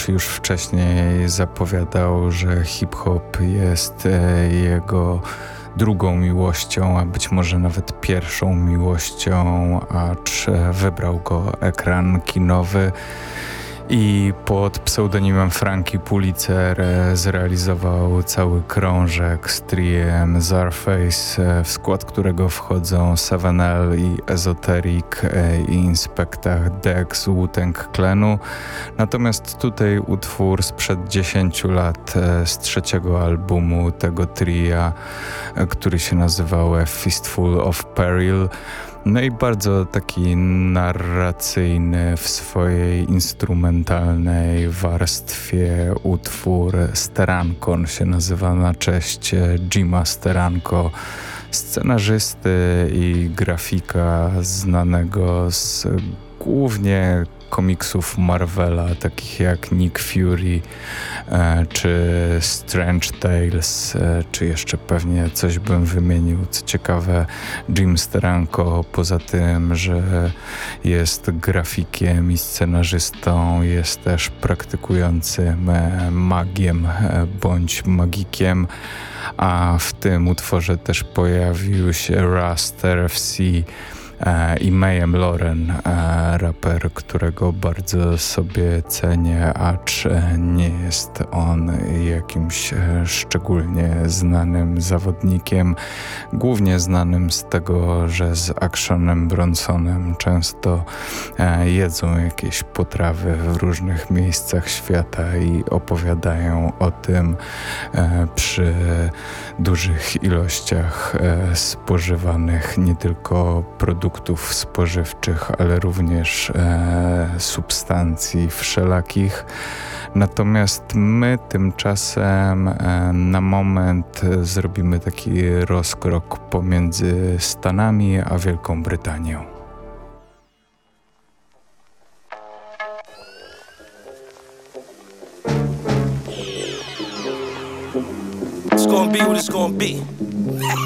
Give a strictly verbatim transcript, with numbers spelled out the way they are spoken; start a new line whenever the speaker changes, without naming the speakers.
Dave już wcześniej zapowiadał, że hip-hop jest e, jego drugą miłością, a być może nawet pierwszą miłością, acz wybrał go ekran kinowy i pod pseudonimem Frankie Pulitzer zrealizował cały krążek z triem Czarface, w skład którego wchodzą seven L i Esoteric i Inspectah Dex Wu-Tang Clanu. Natomiast tutaj utwór sprzed dziesięciu lat z trzeciego albumu tego tria, który się nazywał A Fistful of Peril. No i bardzo taki narracyjny w swojej instrumentalnej warstwie utwór Steranko. On się nazywa na cześć Jima Steranko, scenarzysty i grafika znanego z głównie komiksów Marvela, takich jak Nick Fury e, czy Strange Tales, e, czy jeszcze pewnie coś bym wymienił. Co ciekawe, Jim Steranko poza tym, że jest grafikiem i scenarzystą, jest też praktykującym e, magiem e, bądź magikiem, a w tym utworze też pojawił się Rust R F C i Mayhem Lauren, raper, którego bardzo sobie cenię, acz nie jest on jakimś szczególnie znanym zawodnikiem, głównie znanym z tego, że z Actionem Bronsonem często jedzą jakieś potrawy w różnych miejscach świata i opowiadają o tym przy dużych ilościach spożywanych nie tylko produktów produktów spożywczych, ale również e, substancji wszelakich. Natomiast my tymczasem e, na moment zrobimy taki rozkrok pomiędzy Stanami a Wielką Brytanią.
It's gonna be what it's gonna be.